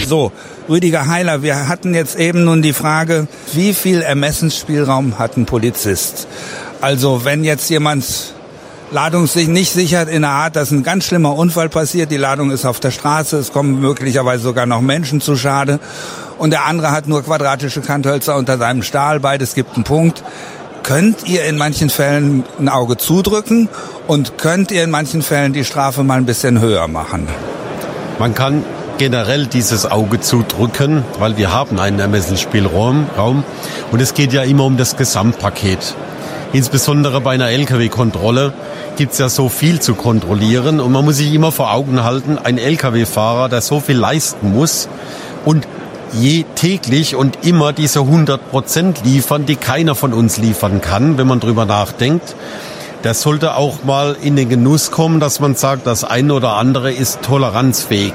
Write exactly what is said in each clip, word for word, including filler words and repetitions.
So, Rüdiger Heiler, wir hatten jetzt eben nun die Frage, wie viel Ermessensspielraum hat ein Polizist? Also wenn jetzt jemand Ladung sich nicht sichert in der Art, dass ein ganz schlimmer Unfall passiert, die Ladung ist auf der Straße, es kommen möglicherweise sogar noch Menschen zu Schade und der andere hat nur quadratische Kanthölzer unter seinem Stahl, beides gibt einen Punkt. Könnt ihr in manchen Fällen ein Auge zudrücken und könnt ihr in manchen Fällen die Strafe mal ein bisschen höher machen? Man kann generell dieses Auge zudrücken, weil wir haben einen Ermessensspielraum Raum, und es geht ja immer um das Gesamtpaket. Insbesondere bei einer L K W-Kontrolle gibt es ja so viel zu kontrollieren und man muss sich immer vor Augen halten, ein L K W-Fahrer, der so viel leisten muss und je täglich und immer diese hundert Prozent liefern, die keiner von uns liefern kann, wenn man drüber nachdenkt, der sollte auch mal in den Genuss kommen, dass man sagt, das eine oder andere ist toleranzfähig.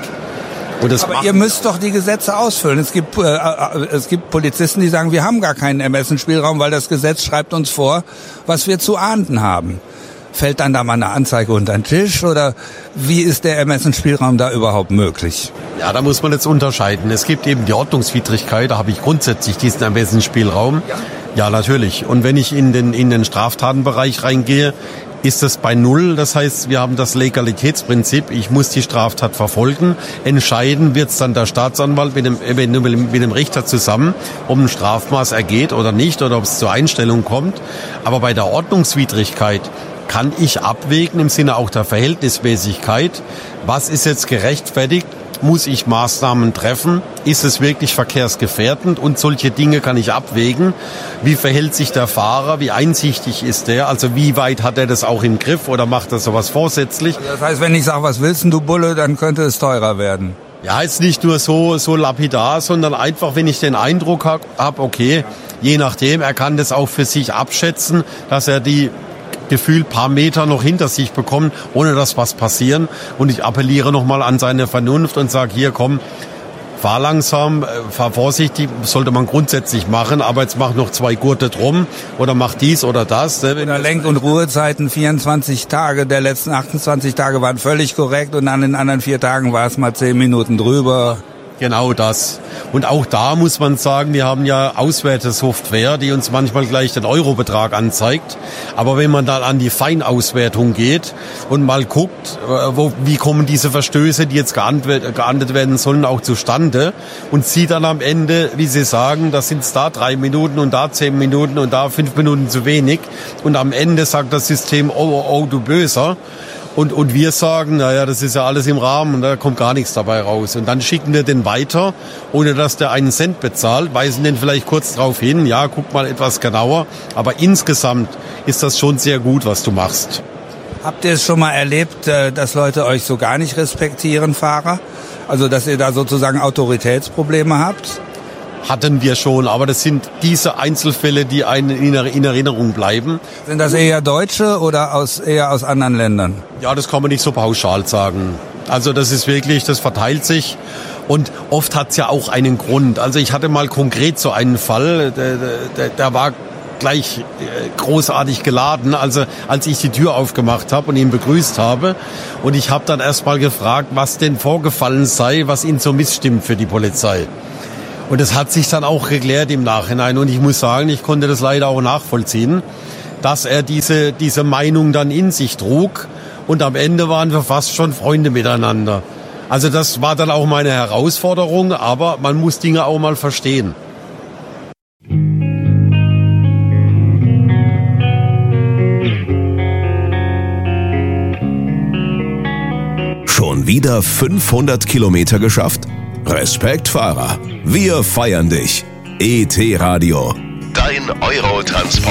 Aber ihr müsst doch die Gesetze ausfüllen. Es gibt, äh, es gibt Polizisten, die sagen, wir haben gar keinen Ermessensspielraum, weil das Gesetz schreibt uns vor, was wir zu ahnden haben. Fällt dann da mal eine Anzeige unter den Tisch oder wie ist der Ermessensspielraum da überhaupt möglich? Ja, da muss man jetzt unterscheiden. Es gibt eben die Ordnungswidrigkeit, da habe ich grundsätzlich diesen Ermessensspielraum. Ja, ja natürlich. Und wenn ich in den, in den Straftatenbereich reingehe, ist es bei Null. Das heißt, wir haben das Legalitätsprinzip. Ich muss die Straftat verfolgen. Entscheiden wird es dann der Staatsanwalt mit dem, mit dem Richter zusammen, ob ein Strafmaß ergeht oder nicht oder ob es zur Einstellung kommt. Aber bei der Ordnungswidrigkeit kann ich abwägen im Sinne auch der Verhältnismäßigkeit. Was ist jetzt gerechtfertigt? Muss ich Maßnahmen treffen? Ist es wirklich verkehrsgefährdend? Und solche Dinge kann ich abwägen. Wie verhält sich der Fahrer? Wie einsichtig ist der? Also wie weit hat er das auch im Griff oder macht er sowas vorsätzlich? Das heißt, wenn ich sage, was willst denn du Bulle, dann könnte es teurer werden. Ja, jetzt nicht nur so, so lapidar, sondern einfach, wenn ich den Eindruck habe, hab, okay, je nachdem, er kann das auch für sich abschätzen, dass er die gefühlt paar Meter noch hinter sich bekommen, ohne dass was passieren. Und ich appelliere nochmal an seine Vernunft und sage, hier komm, fahr langsam, fahr vorsichtig, sollte man grundsätzlich machen, aber jetzt mach noch zwei Gurte drum oder mach dies oder das. In der Lenk- und Ruhezeiten vierundzwanzig Tage, der letzten achtundzwanzig Tage waren völlig korrekt und an den anderen vier Tagen war es mal zehn Minuten drüber. Genau das. Und auch da muss man sagen, wir haben ja Auswertesoftware, die uns manchmal gleich den Eurobetrag anzeigt. Aber wenn man dann an die Feinauswertung geht und mal guckt, wo, wie kommen diese Verstöße, die jetzt geahndet, geahndet werden sollen, auch zustande und sieht dann am Ende, wie Sie sagen, da sind es da drei Minuten und da zehn Minuten und da fünf Minuten zu wenig. Und am Ende sagt das System, oh, oh, oh, du Böser. Und, und wir sagen, naja, das ist ja alles im Rahmen und da kommt gar nichts dabei raus. Und dann schicken wir den weiter, ohne dass der einen Cent bezahlt, weisen den vielleicht kurz drauf hin, ja, guck mal etwas genauer. Aber insgesamt ist das schon sehr gut, was du machst. Habt ihr es schon mal erlebt, dass Leute euch so gar nicht respektieren, Fahrer? Also, dass ihr da sozusagen Autoritätsprobleme habt? Hatten wir schon, aber das sind diese Einzelfälle, die einen in Erinnerung bleiben. Sind das eher Deutsche oder aus, eher aus anderen Ländern? Ja, das kann man nicht so pauschal sagen. Also das ist wirklich, das verteilt sich und oft hat's ja auch einen Grund. Also ich hatte mal konkret so einen Fall, der, der, der war gleich großartig geladen, also als ich die Tür aufgemacht habe und ihn begrüßt habe. Und ich habe dann erst mal gefragt, was denn vorgefallen sei, was ihn so missstimmt für die Polizei. Und das hat sich dann auch geklärt im Nachhinein. Und ich muss sagen, ich konnte das leider auch nachvollziehen, dass er diese, diese Meinung dann in sich trug. Und am Ende waren wir fast schon Freunde miteinander. Also das war dann auch meine Herausforderung, aber man muss Dinge auch mal verstehen. Schon wieder fünfhundert Kilometer geschafft? Respekt, Fahrer. Wir feiern dich. E T Radio. Dein Eurotransport.